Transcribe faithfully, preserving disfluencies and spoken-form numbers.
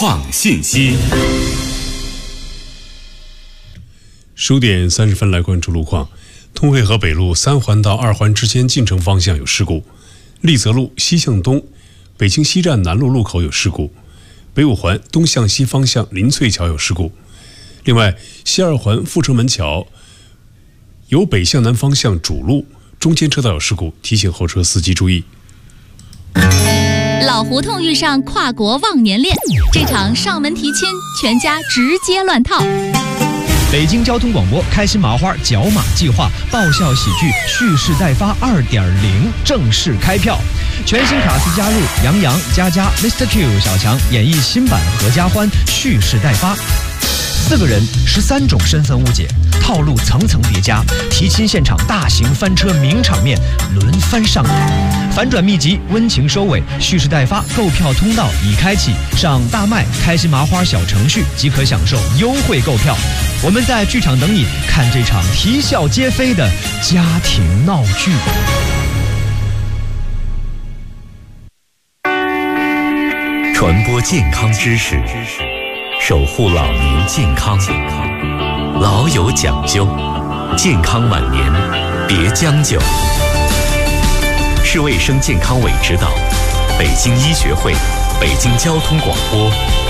况信息。 十五点三十分来关注路况。通惠河北路三环到二环之间进城方向有事故，丽泽路西向东北京西站南路路口有事故，北五环东向西方向林翠桥有事故。另外，西二环阜成门桥由北向南方向主路中间车道有事故，提醒后车司机注意。 老胡同遇上跨国忘年恋，这场上门提亲，全家直接乱套。 北京交通广播开心麻花角马计划爆笑喜剧蓄势待发 二点零 正式开票，全新卡司加入杨洋、佳佳、Mister Q、小强演绎新版合家欢蓄势待发。四个人，十三种身份误解，套路层层叠加，提亲现场大型翻车名场面轮番上演，反转秘籍温情收尾，蓄势待发购票通道已开启，上大麦开心麻花小程序即可享受优惠购票。我们在剧场等你，看这场啼笑皆非的家庭闹剧。 传播健康知识，守护老年健康，老有讲究，健康晚年别将就。市卫生健康委指导，北京医学会、北京交通广播